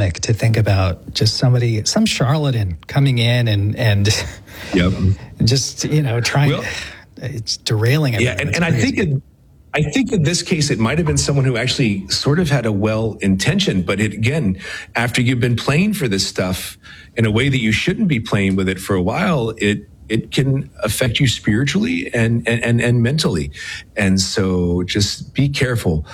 comic to think about just some charlatan coming in and Yep. just, trying, it's derailing everything. Yeah, and I think in this case, it might have been someone who actually sort of had a well-intentioned, but again, after you've been playing for this stuff in a way that you shouldn't be playing with it for a while, it can affect you spiritually and mentally. And so just be careful.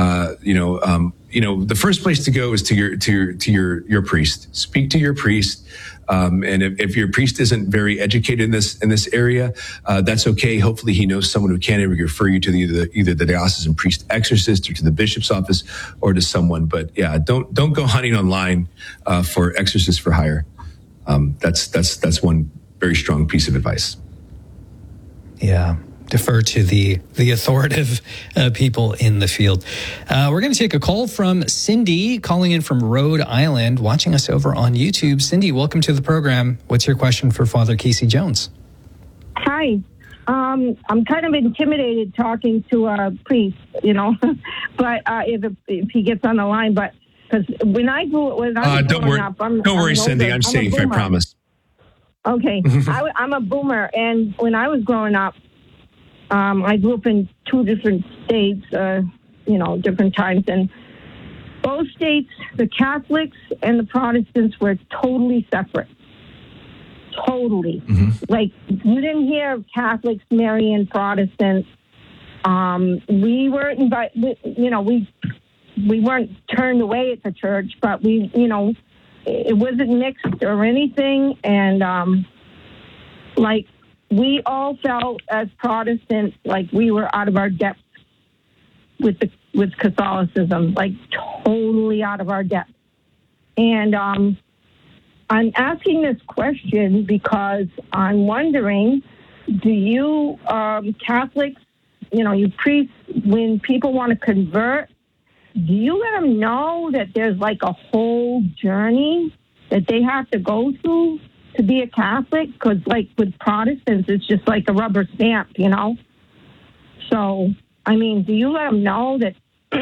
The first place to go is to your priest. Speak to your priest. And if your priest isn't very educated in this area, that's okay. Hopefully he knows someone who can refer you to either the diocesan priest exorcist or to the bishop's office or to someone. But yeah, don't go hunting online for exorcists for hire. That's one very strong piece of advice. Yeah. Defer to the authoritative people in the field. We're going to take a call from Cindy, calling in from Rhode Island, watching us over on YouTube. Cindy, welcome to the program. What's your question for Father Casey Jones? Hi. I'm kind of intimidated talking to a priest, but if he gets on the line, but because when I was growing up, don't worry, Cindy. I'm safe. I promise. Okay. I'm a boomer, and when I was growing up, I grew up in two different states, different times. And both states, the Catholics and the Protestants were totally separate. Totally. Mm-hmm. Like, you didn't hear of Catholics marrying Protestants. We weren't invited, we weren't turned away at the church, but it wasn't mixed or anything. And, we all felt as Protestants like we were out of our depth with Catholicism, like totally out of our depth. And I'm asking this question because I'm wondering, do you Catholics, you priests, when people want to convert, do you let them know that there's like a whole journey that they have to go through to be a Catholic? Because like with Protestants, it's just like a rubber stamp, So, do you let them know that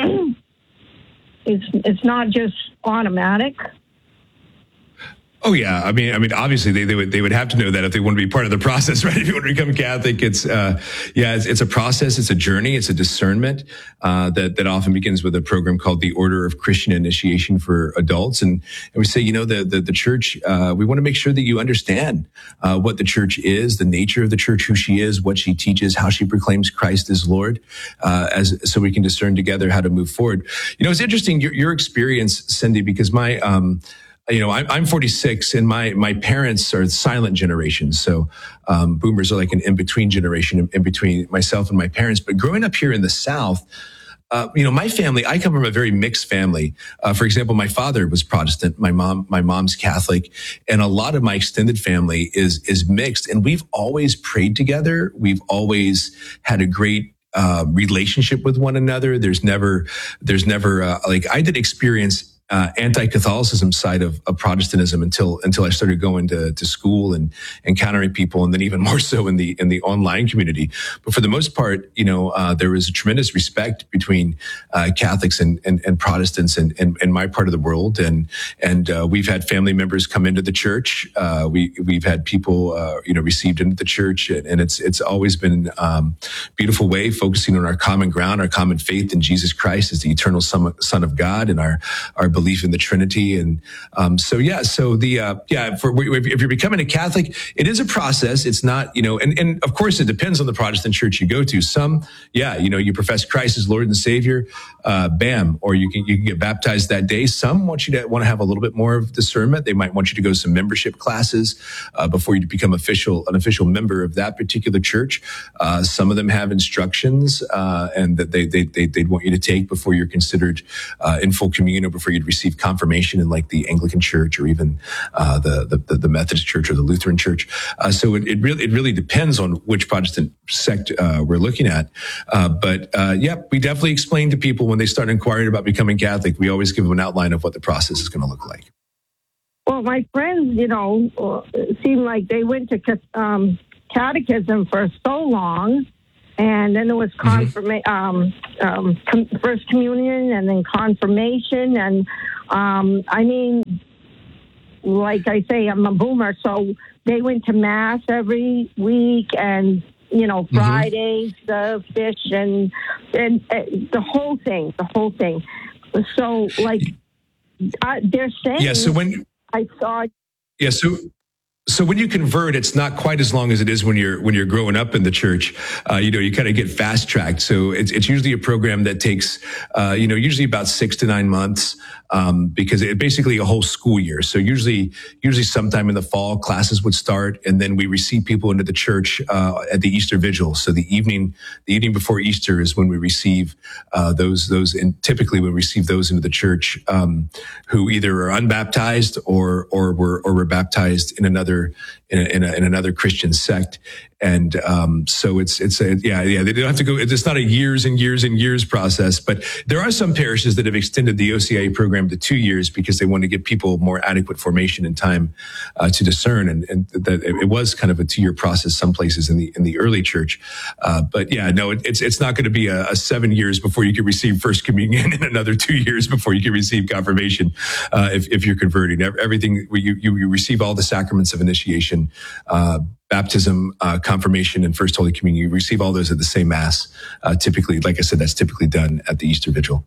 it's not just automatic? Oh yeah, obviously they would have to know that if they want to be part of the process, right? If you want to become Catholic, it's a process, it's a journey, it's a discernment that often begins with a program called the Order of Christian Initiation for Adults, and we say, the church, we want to make sure that you understand what the church is, the nature of the church, who she is, what she teaches, how she proclaims Christ as Lord, so we can discern together how to move forward. It's interesting your experience, Cindy, because I'm 46 and my parents are the silent generation. So, boomers are like an in-between generation in between myself and my parents. But growing up here in the South, my family, I come from a very mixed family. For example, my father was Protestant. My mom's Catholic, and a lot of my extended family is mixed. And we've always prayed together. We've always had a great relationship with one another. There's never I did experience anti-Catholicism side of Protestantism until I started going to school and encountering people, and then even more so in the online community. But for the most part, there was a tremendous respect between Catholics and Protestants in my part of the world, and we've had family members come into the church. We've had people received into the church, and it's always been a beautiful way, focusing on our common ground, our common faith in Jesus Christ as the eternal Son of God, and our belief in the Trinity. And if you're becoming a Catholic, it is a process. It's not, and of course it depends on the Protestant church you go to. Some, you profess Christ as Lord and Savior, bam, or you can get baptized that day. Some want to have a little bit more of discernment. They might want you to go to some membership classes before you become an official member of that particular church. Some of them have instructions and that they'd want you to take before you're considered in full communion, or before you'd receive confirmation in like the Anglican Church or even the Methodist Church or the Lutheran Church. So it really depends on which Protestant sect we're looking at. But we definitely explain to people when they start inquiring about becoming Catholic. We always give them an outline of what the process is going to look like. Well, my friends, seem like they went to catechism for so long, And then there was First Communion, and then confirmation. And I mean, like I say, I'm a boomer, so they went to Mass every week, and Fridays, the fish, and the whole thing. So, like, they're saying, yeah. So when I saw, yeah, so when you convert, it's not quite as long as it is when you're growing up in the church. You kind of get fast tracked. So it's usually a program that takes, usually about 6 to 9 months, because it's basically a whole school year. So usually sometime in the fall, classes would start, and then we receive people into the church at the Easter Vigil. So the evening before Easter is when we receive those, and typically we receive those into the church who either are unbaptized or were baptized in another Christian sect. And so they don't have to go. It's not a years and years and years process, but there are some parishes that have extended the OCIA program to 2 years because they want to give people more adequate formation and time to discern. And that it was kind of a 2-year process some places in the early church. But yeah, no, it's not going to be a 7 years before you can receive First Communion and another 2 years before you can receive confirmation if you're converting. Everything you receive all the sacraments of initiation, baptism, confirmation, and First Holy Communion. You receive all those at the same Mass. Typically, like I said, that's typically done at the Easter Vigil.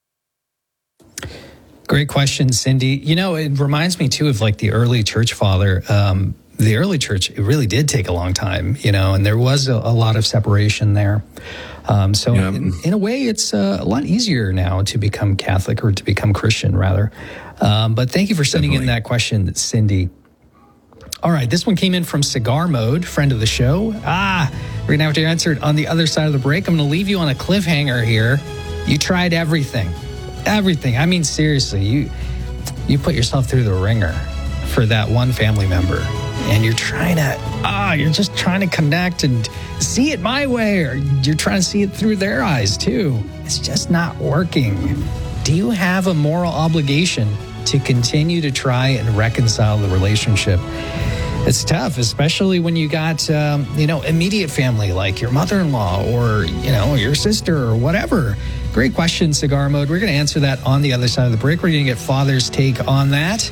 Great question, Cindy. It reminds me too of like the early church father. The early church, it really did take a long time, and there was a lot of separation there. In a way, it's a lot easier now to become Catholic, or to become Christian rather. But thank you for sending in that question, Cindy. All right, this one came in from Cigar Mode, friend of the show. We're going to have to answer it on the other side of the break. I'm going to leave you on a cliffhanger here. You tried everything. Everything. I mean, seriously, you put yourself through the ringer for that one family member. And you're just trying to connect and see it my way, or you're trying to see it through their eyes too. It's just not working. Do you have a moral obligation to continue to try and reconcile the relationship? It's tough, especially when you got, immediate family like your mother-in-law or, your sister or whatever. Great question, Cigar Mode. We're going to answer that on the other side of the break. We're going to get Father's take on that.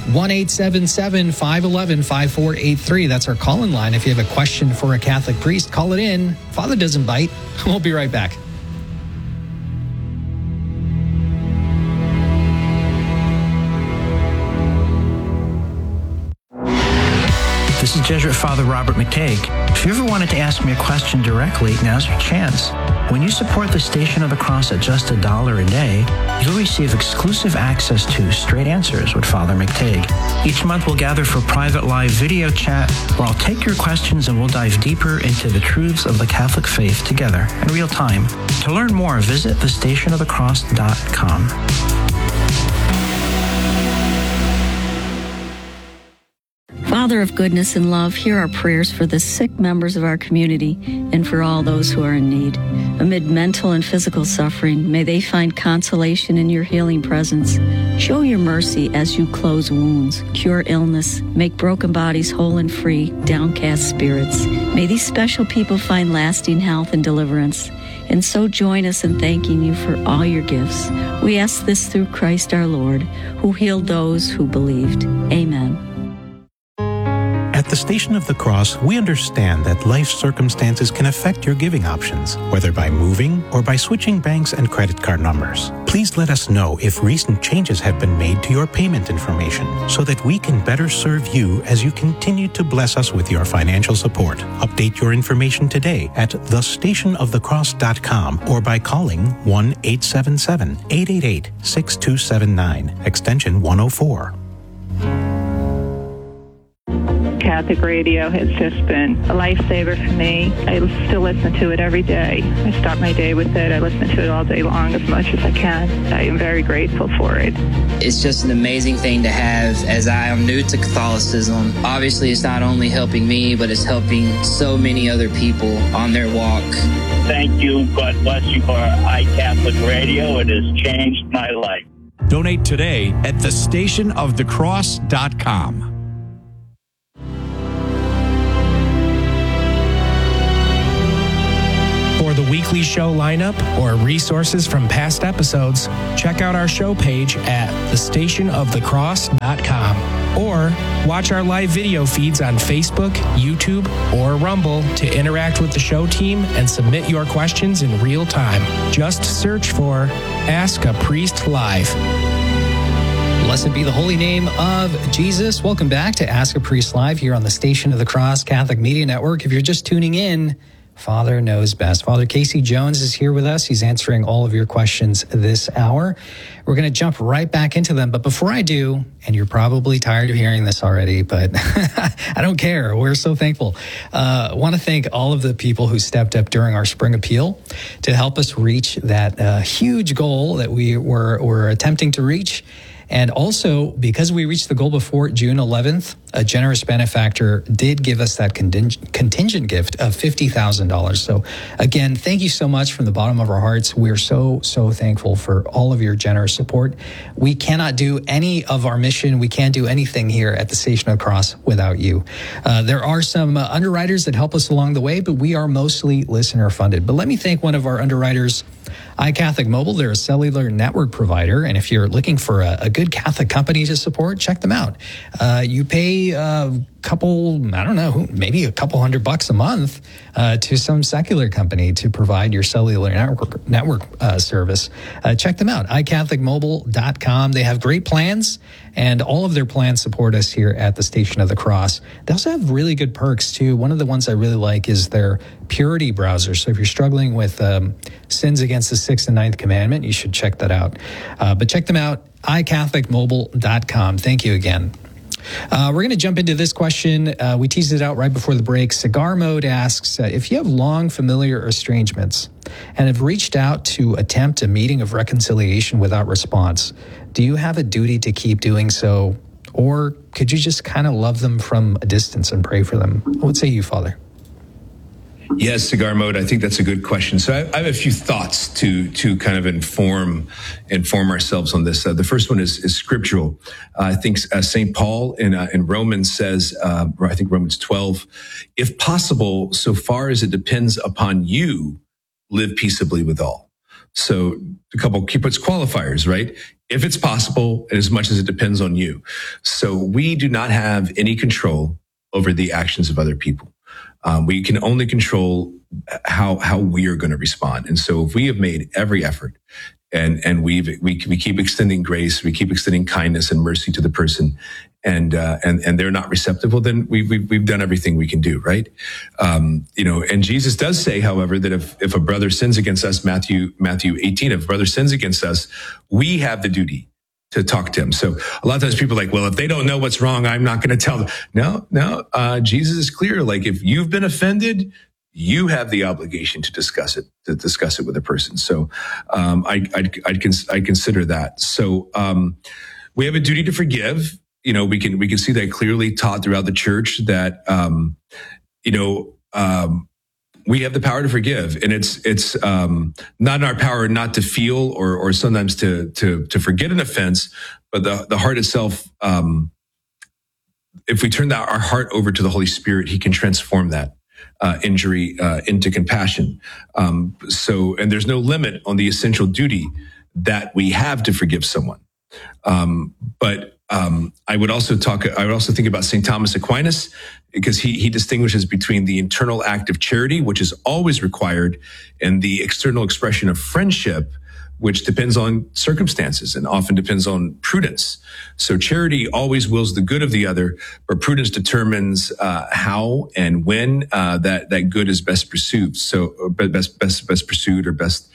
1-877-511-5483. That's our call-in line. If you have a question for a Catholic priest, call it in. Father doesn't bite. We'll be right back. This is Jesuit Father Robert McTague. If you ever wanted to ask me a question directly, now's your chance. When you support the Station of the Cross at just $1 a day, you'll receive exclusive access to Straight Answers with Father McTague. Each month we'll gather for private live video chat where I'll take your questions and we'll dive deeper into the truths of the Catholic faith together in real time. To learn more, visit thestationofthecross.com. Father of goodness and love, hear our prayers for the sick members of our community and for all those who are in need. Amid mental and physical suffering, may they find consolation in your healing presence. Show your mercy as you close wounds, cure illness, make broken bodies whole and free, downcast spirits. May these special people find lasting health and deliverance. And so join us in thanking you for all your gifts. We ask this through Christ our Lord, who healed those who believed. Amen. At the Station of the Cross, we understand that life circumstances can affect your giving options, whether by moving or by switching banks and credit card numbers. Please let us know if recent changes have been made to your payment information so that we can better serve you as you continue to bless us with your financial support. Update your information today at thestationofthecross.com or by calling 1-877-888-6279, extension 104. Catholic radio has just been a lifesaver for me. I still listen to it every day. I start my day with it. I listen to it all day long as much as I can. I am very grateful for it. It's just an amazing thing to have as I am new to Catholicism. Obviously, it's not only helping me, but it's helping so many other people on their walk. Thank you. God bless you for iCatholic Radio. It has changed my life. Donate today at thestationofthecross.com. weekly show lineup or resources from past episodes, check out our show page at thestationofthecross.com or watch our live video feeds on Facebook, YouTube, or Rumble to interact with the show team and submit your questions in real time. Just search for Ask a Priest Live. Blessed be the holy name of Jesus. Welcome back to Ask a Priest Live here on the Station of the Cross Catholic Media Network. If you're just tuning in, Father knows best. Father Casey Jones is here with us. He's answering all of your questions this hour. We're going to jump right back into them. But before I do, and you're probably tired of hearing this already, but I don't care. We're so thankful. I want to thank all of the people who stepped up during our spring appeal to help us reach that huge goal that we were attempting to reach. And also, because we reached the goal before June 11th, a generous benefactor did give us that contingent gift of $50,000. So again, thank you so much from the bottom of our hearts. We're so thankful for all of your generous support. We cannot do any of our mission. We can't do anything here at the Station of the Cross without you. There are some underwriters that help us along the way, but we are mostly listener funded. But let me thank one of our underwriters, iCatholic Mobile. They're a cellular network provider. And if you're looking for a good Catholic company to support, check them out. You pay a couple, I don't know, maybe a couple $100 a month to some secular company to provide your cellular network service. Check them out, iCatholicMobile.com. They have great plans, and all of their plans support us here at the Station of the Cross. They also have really good perks, too. One of the ones I really like is their Purity browser. So if you're struggling with sins against the 6th and 9th commandment, you should check that out. But check them out, iCatholicMobile.com. Thank you again. We're going to jump into this question. We teased it out right before the break. Cigar Mode asks, if you have long familiar estrangements and have reached out to attempt a meeting of reconciliation without response, do you have a duty to keep doing so? Or could you just kind of love them from a distance and pray for them? What say you, Father? Yes, Cigar Mode. I think that's a good question. So I have a few thoughts to kind of inform ourselves on this. The first one is scriptural. I think St. Paul in Romans says, I think Romans 12, if possible, so far as it depends upon you, live peaceably with all. So a couple key qualifiers, right? If it's possible, and as much as it depends on you. So we do not have any control over the actions of other people. We can only control how we are going to respond. And so if we have made every effort and we keep extending grace, we keep extending kindness and mercy to the person, and they're not receptive, well, then we've done everything we can do, right? And Jesus does say, however, that if a brother sins against us, Matthew 18, if a brother sins against us, we have the duty to talk to him. So a lot of times people are like, well, if they don't know what's wrong, I'm not going to tell them. No. Jesus is clear. Like, if you've been offended, you have the obligation to discuss it with a person. So, I consider that. So, we have a duty to forgive. We can see that clearly taught throughout the church that, we have the power to forgive, and it's not in our power not to feel or sometimes to forget an offense, but the heart itself. If we turn our heart over to the Holy Spirit, He can transform that injury into compassion. And there's no limit on the essential duty that we have to forgive someone. But I would also think about St. Thomas Aquinas, because he distinguishes between the internal act of charity, which is always required, and the external expression of friendship, which depends on circumstances and often depends on prudence. So charity always wills the good of the other, but prudence determines how and when that good is best pursued. So best pursued or best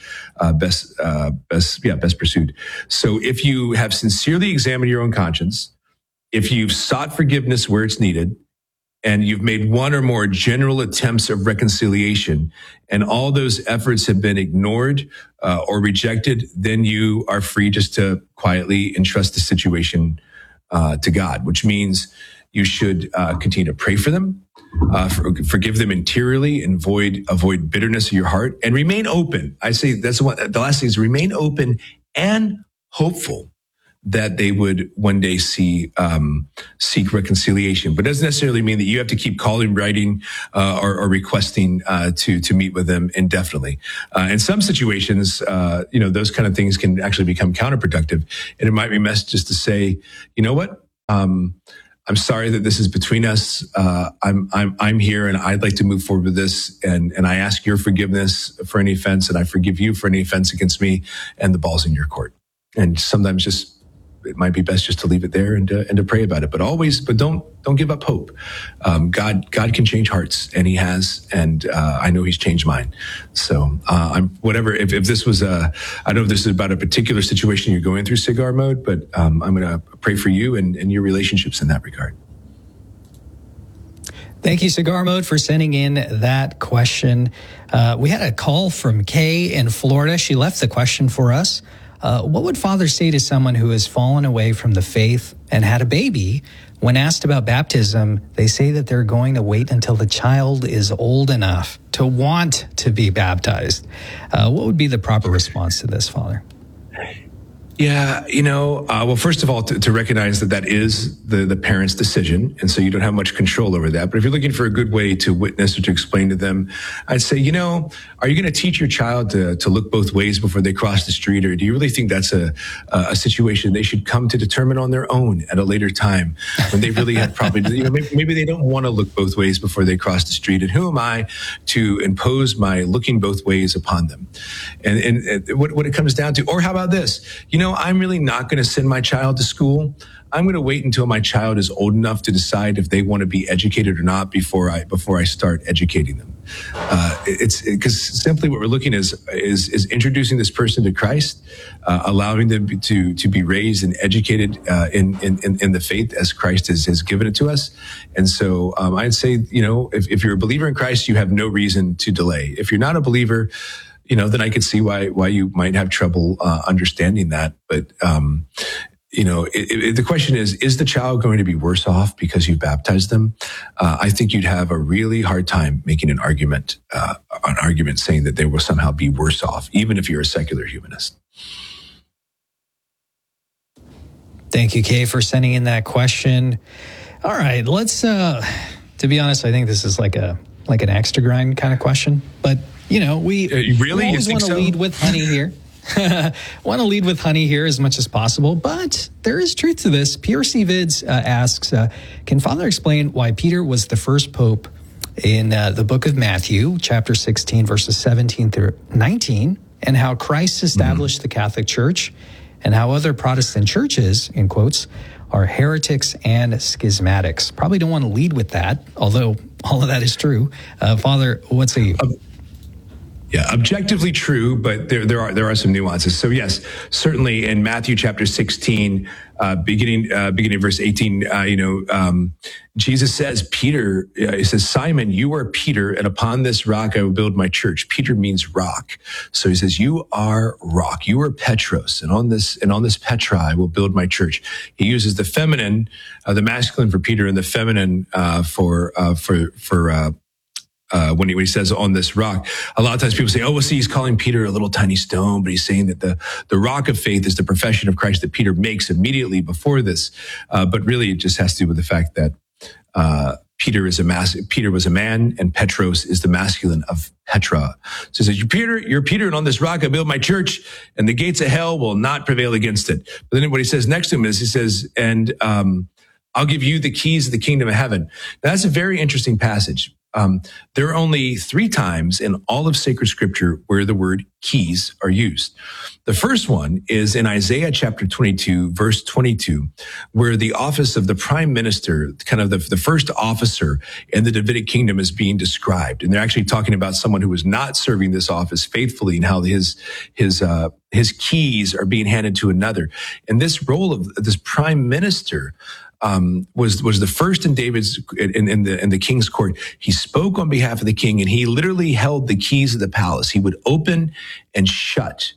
pursued. So if you have sincerely examined your own conscience, if you've sought forgiveness where it's needed, and you've made one or more general attempts of reconciliation, and all those efforts have been ignored or rejected, then you are free just to quietly entrust the situation to God, which means you should continue to pray for them, forgive them interiorly, and avoid bitterness in your heart, and remain open. I say that's the last thing is remain open and hopeful that they would one day seek reconciliation. But it doesn't necessarily mean that you have to keep calling, writing, or requesting to meet with them indefinitely. In some situations, those kind of things can actually become counterproductive, and it might be best just to say, you know what, I'm sorry that this is between us. I'm here, and I'd like to move forward with this, and I ask your forgiveness for any offense, and I forgive you for any offense against me, and the ball's in your court. And sometimes it might be best just to leave it there and to pray about it. But don't give up hope. God can change hearts, and He has, and I know He's changed mine. So if this was I don't know if this is about a particular situation you're going through, Cigar Mode, but I'm going to pray for you and your relationships in that regard. Thank you, Cigar Mode, for sending in that question. We had a call from Kay in Florida. She left the question for us. What would fathers say to someone who has fallen away from the faith and had a baby? When asked about baptism, they say that they're going to wait until the child is old enough to want to be baptized. What would be the proper response to this, Father? Yeah, well, first of all, to recognize that is the parent's decision, and so you don't have much control over that. But if you're looking for a good way to witness or to explain to them, I'd say, are you going to teach your child to look both ways before they cross the street, or do you really think that's a situation they should come to determine on their own at a later time when they really have probably, maybe they don't want to look both ways before they cross the street, and who am I to impose my looking both ways upon them? And what it comes down to, or how about this? I'm really not going to send my child to school. I'm going to wait until my child is old enough to decide if they want to be educated or not before I start educating them. It's because simply what we're looking is introducing this person to Christ, allowing them to be raised and educated in the faith as Christ has given it to us. And so I'd say, if you're a believer in Christ, you have no reason to delay. If you're not a believer, then I could see why you might have trouble understanding that. But the question is the child going to be worse off because you baptized them? I think you'd have a really hard time making an argument saying that they will somehow be worse off, even if you're a secular humanist. Thank you, Kay, for sending in that question. All right, let's. To be honest, I think this is like an extra grind kind of question, but. We always want to lead with honey here. Want to lead with honey here as much as possible, but there is truth to this. PRC Vids asks, can Father explain why Peter was the first pope in the book of Matthew, chapter 16, verses 17 through 19, and how Christ established the Catholic Church, and how other Protestant churches, in quotes, are heretics and schismatics? Probably don't want to lead with that, although all of that is true. Father, what say you? Yeah, objectively true, but there are some nuances. So yes, certainly in Matthew chapter 16, beginning verse 18, Jesus says, Peter, he says, Simon, you are Peter, and upon this rock I will build my church. Peter means rock. So he says, you are rock. You are Petros, and on this Petra I will build my church. He uses the feminine, the masculine for Peter, and the feminine when he says on this rock. A lot of times people say, oh, well, see, he's calling Peter a little tiny stone, but he's saying that the rock of faith is the profession of Christ that Peter makes immediately before this. But really it just has to do with the fact that Peter was a man, and Petros is the masculine of Petra. So he says, you're Peter, and on this rock I build my church, and the gates of hell will not prevail against it. But then what he says next to him is, he says, and I'll give you the keys of the kingdom of heaven. Now, that's a very interesting passage. There are only 3 times in all of sacred scripture where the word keys are used. The first one is in Isaiah chapter 22, verse 22, where the office of the prime minister, kind of the first officer in the Davidic kingdom, is being described. And they're actually talking about someone who was not serving this office faithfully and how his keys are being handed to another. And this role of this prime minister was the first in David's in the king's court. He spoke on behalf of the king, and he literally held the keys of the palace. He would open and shut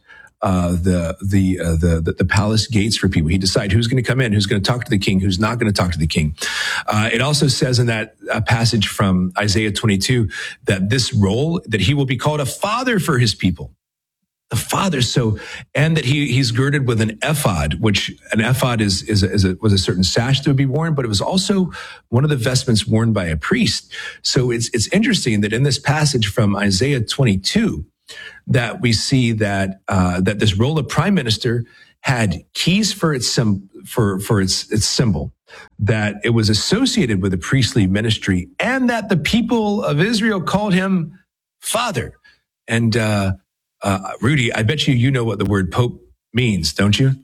the palace gates for people. He'd decide who's going to come in, who's going to talk to the king, who's not going to talk to the king. It also says in that passage from Isaiah 22 that this role, that he will be called a father for his people. the Father. So, and that he's girded with an ephod, which an ephod was a certain sash that would be worn, but it was also one of the vestments worn by a priest. So it's interesting that in this passage from Isaiah 22, that we see that this role of prime minister had keys for its symbol, that it was associated with a priestly ministry, and that the people of Israel called him Father. And Rudy, I bet you know what the word Pope means, don't you?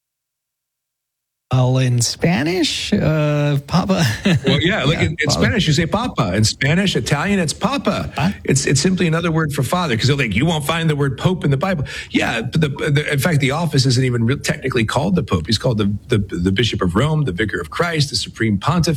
Well, in Spanish, Papa. Well, yeah, like in Spanish, you say Papa. In Spanish, Italian, it's Papa. Huh? It's simply another word for father, because they're like, you won't find the word Pope in the Bible. Yeah, in fact, the office isn't even technically called the Pope. He's called the Bishop of Rome, the Vicar of Christ, the Supreme Pontiff.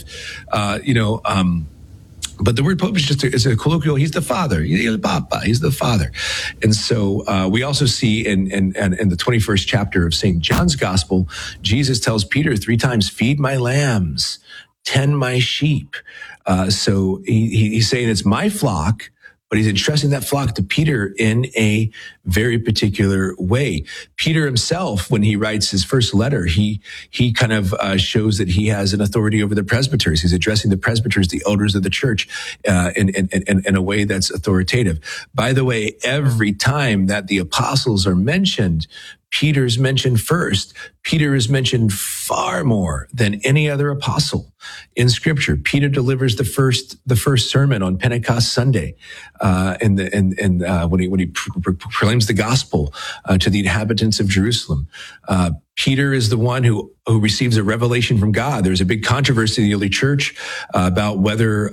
But the word Pope is a colloquial. He's the father. He's the Papa. He's the father. And so we also see in the 21st chapter of St. John's Gospel, Jesus tells Peter 3 times, feed my lambs, tend my sheep. So he's saying it's my flock, but he's entrusting that flock to Peter in a very particular way. Peter himself, when he writes his first letter, he kind of shows that he has an authority over the presbyters. He's addressing the presbyters, the elders of the church, in a way that's authoritative. By the way, every time that the apostles are mentioned, Peter's mentioned first. Peter is mentioned far more than any other apostle in Scripture. Peter delivers the first sermon on Pentecost Sunday, when he proclaims the gospel to the inhabitants of Jerusalem. Peter is the one who receives a revelation from God. There's a big controversy in the early church about whether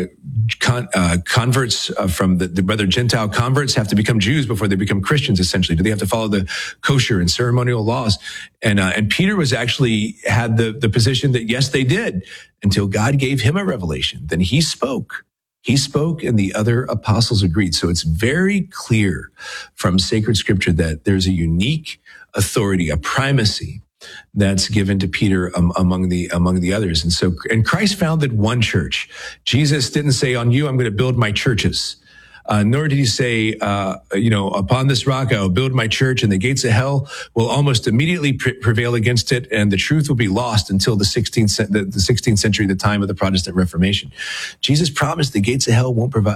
converts whether Gentile converts have to become Jews before they become Christians. Essentially, do they have to follow the kosher and ceremonial laws? And Peter was actually had the position that yes, they did, until God gave him a revelation. Then he spoke. He spoke, and the other apostles agreed. So it's very clear from sacred Scripture that there's a unique authority, a primacy that's given to Peter among the others. And Christ founded one church. Jesus didn't say, on you, I'm going to build my churches. Nor did he say, upon this rock I will build my church, and the gates of hell will almost immediately prevail against it, and the truth will be lost until the 16th century, the time of the Protestant Reformation. Jesus promised the gates of hell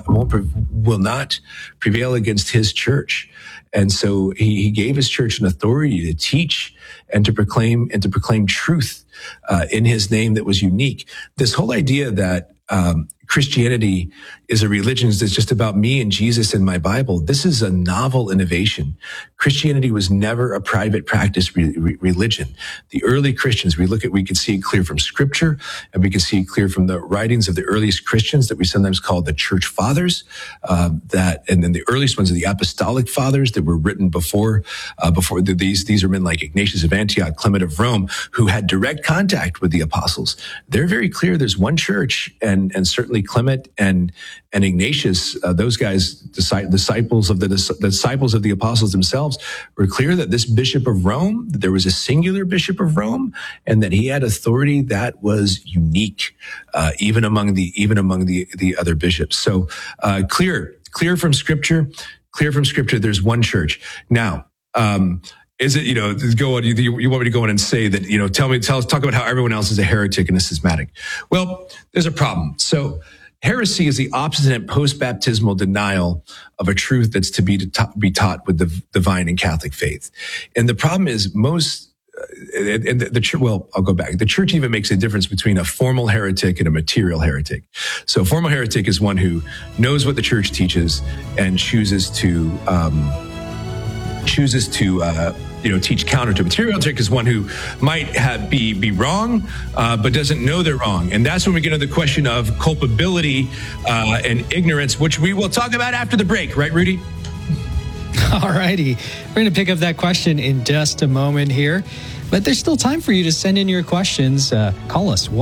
will not prevail against his church. And so he gave his church an authority to teach and to proclaim truth in his name that was unique. This whole idea that Christianity is a religion that's just about me and Jesus and my Bible. This is a novel innovation. Christianity was never a private practice religion. The early Christians, we can see it clear from Scripture, and we can see it clear from the writings of the earliest Christians that we sometimes call the Church Fathers. And then the earliest ones are the Apostolic Fathers that were written before these are men like Ignatius of Antioch, Clement of Rome, who had direct contact with the apostles. They're very clear. There's one church, and certainly Clement and Ignatius, those guys, disciples of the apostles themselves, were clear that this Bishop of Rome, that there was a singular Bishop of Rome, and that he had authority that was unique, even among the other bishops. So clear from Scripture, there's one church. Now, is it, you want me to go in and say that, talk about how everyone else is a heretic and a schismatic? Well, there's a problem. So heresy is the obstinate post-baptismal denial of a truth that's to be taught with the divine and Catholic faith. And the problem is the church, I'll go back. The church even makes a difference between a formal heretic and a material heretic. So a formal heretic is one who knows what the church teaches and chooses to teach counter to. Material heretic is one who might be wrong, but doesn't know they're wrong. And that's when we get into the question of culpability and ignorance, which we will talk about after the break. Right, Rudy? All righty. We're going to pick up that question in just a moment here. But there's still time for you to send in your questions. Call us,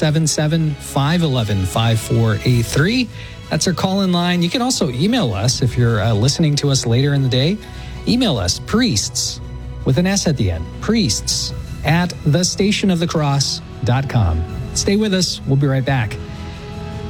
1-877-511-5483. That's our call-in line. You can also email us if you're listening to us later in the day. Email us, priests, with an S at the end, priests@thestationofthecross.com. Stay with us. We'll be right back.